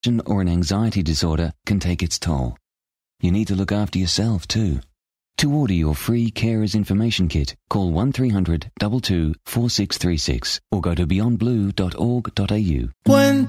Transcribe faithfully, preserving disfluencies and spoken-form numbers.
or an anxiety disorder can take its toll. You need to look after yourself too. To order your free Carers Information Kit, call one three hundred two two four six three six or go to beyond blue dot org dot a u. When